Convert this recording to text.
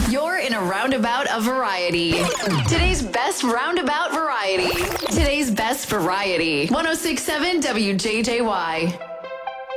You're in a roundabout of variety. Today's best roundabout variety. Today's best variety. 106.7 WJJY.